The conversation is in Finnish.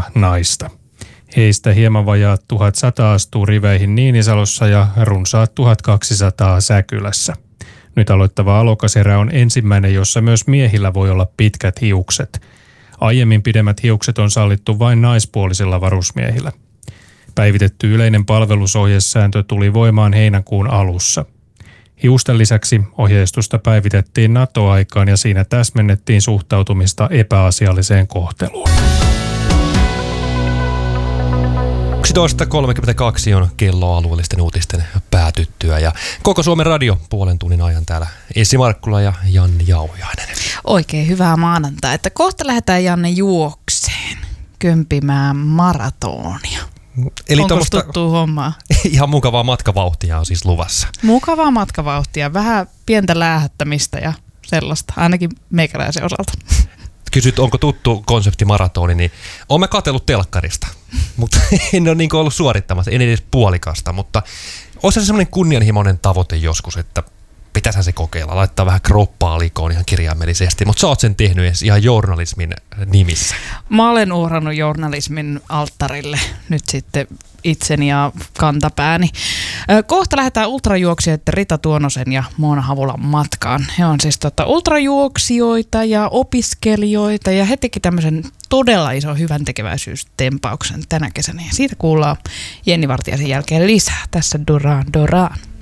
naista. Heistä hieman vajaa 1100 astuu riveihin Niinisalossa ja runsaat 1200 Säkylässä. Nyt aloittava alokaserä on ensimmäinen, jossa myös miehillä voi olla pitkät hiukset. Aiemmin pidemmät hiukset on sallittu vain naispuolisilla varusmiehillä. Päivitetty yleinen palvelusohjesääntö tuli voimaan heinäkuun alussa. Hiusten lisäksi ohjeistusta päivitettiin NATO-aikaan ja siinä täsmennettiin suhtautumista epäasialliseen kohteluun. 11.32 on kello alueellisten uutisten päätyttyä ja koko Suomen radio puolen tunnin ajan täällä Essi Markkula ja Janni Jauhiainen. Oikein hyvää maanantai, että kohta lähdetään Janne juokseen, kömpimään maratonia. Eli onko tuttua hommaa? Ihan mukavaa matkavauhtia on siis luvassa. Mukavaa matkavauhtia, vähän pientä läähättämistä ja sellaista, ainakin meikäläisen osalta. Kysyt, onko tuttu konsepti maratoni, niin olen mä katsellut telkkarista, mutta en ole niin ollut suorittamassa, en edes puolikasta, mutta olisi se semmoinen kunnianhimoinen tavoite joskus, että pitäisihän se kokeilla, laittaa vähän kroppaa likoon ihan kirjaimellisesti, mutta sä oot sen tehnyt edes ihan journalismin nimissä. Mä olen uhrannut journalismin alttarille nyt sitten itseni ja kantapääni. Kohta lähdetään ultrajuoksijoiden Rita Tuonosen ja Moona Havulan matkaan. He on siis ultrajuoksijoita ja opiskelijoita ja he teki tämmöisen todella ison hyvän tekeväisyystempauksen tänä kesänä. Ja siitä kuullaan Jenni Vartiaisen jälkeen lisää tässä Duran Duran.